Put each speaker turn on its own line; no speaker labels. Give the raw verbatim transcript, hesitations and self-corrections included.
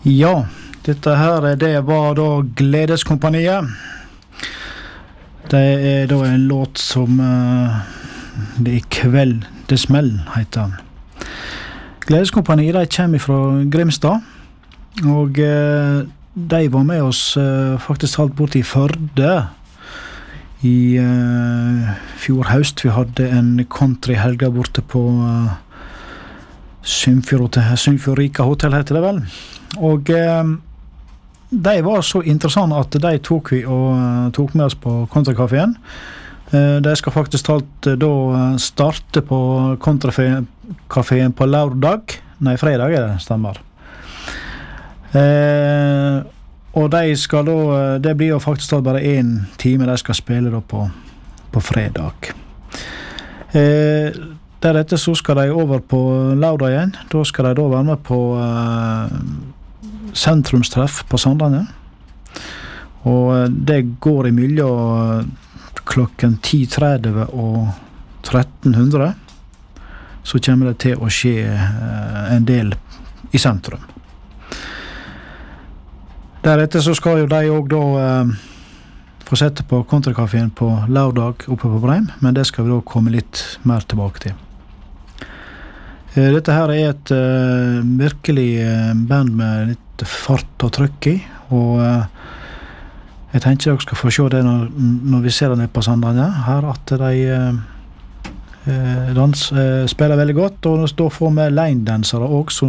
Ja, dette her, det var da Gledeskompaniet. Det er da en låt som uh, det er kveld, det smell, heter den. Gledeskompaniet, de kommer fra Grimstad, og uh, de var med oss uh, faktisk alt bort i Førde i uh, fjor høst. Vi hadde en country-helga borte på uh, Sunnfjord Rika Hotel, heter det vel. Og uh, de var så interessante at de tok vi og uh, tok med oss på Kontracaféen. Uh, de skal faktisk talt uh, da starte på Kontracaféen på lørdag. Nei, fredag er det, stemmer. Uh, og de skal da, det blir jo faktisk bare en time de skal spille da på, på fredag. Uh, deretter så skal de over på lørdag igjen. Da skal de da være med på uh, sentrumstreff på Sandane. Og det går imellom klokken ti tretti og tretten hundre. Så kommer det til å skje en del i sentrum. Deretter så skal jo de også da eh, få sette på Kontracaféen på lørdag oppe på Breim, men det skal vi da komme litt mer tilbake til. Dette her er et uh, virkelig uh, band med litt fart og trykk i, og uh, jeg tenker dere skal få se det når, når vi ser det nede på Sandane her, at de uh, dans, uh, spiller veldig godt, og da får vi line-dansere også,